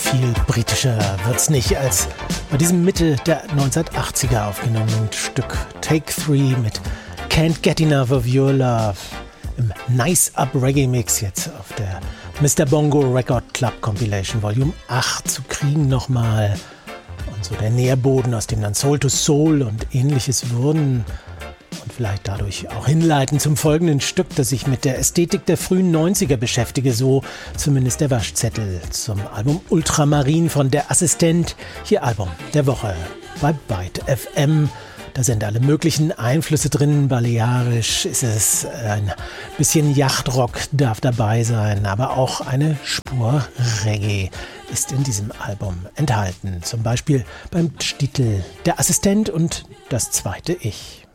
viel britischer wird's nicht als bei diesem Mitte der 1980er aufgenommenen Stück Take 3 mit Can't Get Enough of Your Love im Nice Up Reggae Mix jetzt auf der Mr. Bongo Record Club Compilation Volume 8 zu kriegen nochmal. Und so der Nährboden, aus dem dann Soul to Soul und ähnliches wurden. Und vielleicht dadurch auch hinleiten zum folgenden Stück, das sich mit der Ästhetik der frühen 90er beschäftige, so zumindest der Waschzettel zum Album Ultramarin von Der Assistent. Hier Album der Woche bei Byte FM. Da sind alle möglichen Einflüsse drin. Balearisch ist es, ein bisschen Yachtrock darf dabei sein, aber auch eine Spur Reggae ist in diesem Album enthalten. Zum Beispiel beim Titel Der Assistent und das zweite Ich.